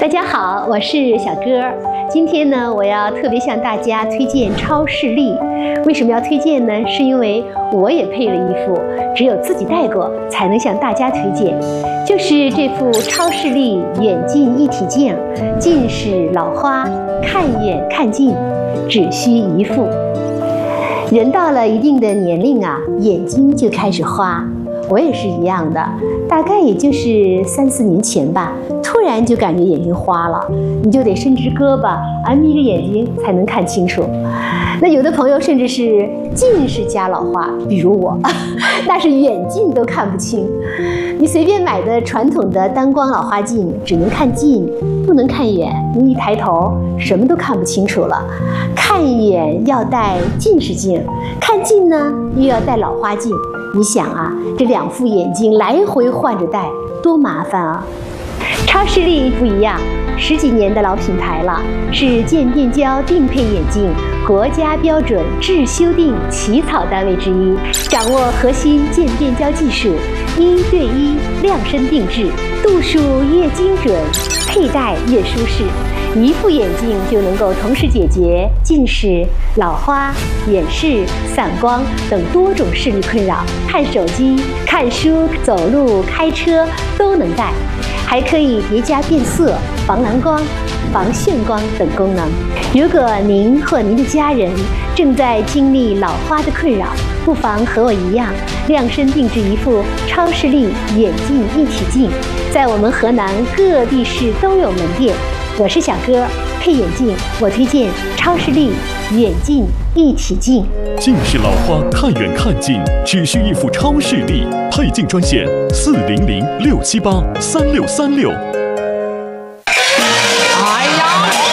家好，我是小歌。今天呢，我要特别向大家推荐超视力。为什么要推荐呢？是因为我也配了一副，只有自己戴过才能向大家推荐，就是这副超视力远近一体镜，近视老花，看远看近，只需一副。人到了一定的年龄啊，眼睛就开始花。我也是一样的，大概也就是3、4年前吧，突然就感觉眼睛花了，你就得伸直胳膊，眯着眼睛才能看清楚。那有的朋友甚至是近视加老花，比如我，那是远近都看不清。你随便买的传统的单光老花镜，只能看近，不能看远，你一抬头什么都看不清楚了。看远要戴近视镜，看近呢又要戴老花镜。你想啊，这2副眼镜来回换着戴，多麻烦啊！超视力不一样，10几年的老品牌了，是渐变焦定配眼镜国家标准质修订起草单位之一，掌握核心渐变焦技术，1对1量身定制，度数越精准，佩戴越舒适。一副眼镜就能够同时解决近视、老花、远视、散光等多种视力困扰，看手机、看书、走路、开车都能戴，还可以叠加变色、防蓝光、防眩光等功能。如果您或您的家人正在经历老花的困扰，不妨和我一样，量身定制一副超视力远近一体镜，在我们河南各地市都有门店。我是小歌，配眼镜我推荐超视力远近一体镜。 近视老花看远看近，只需一副超视力。配镜专线：400-678-3636。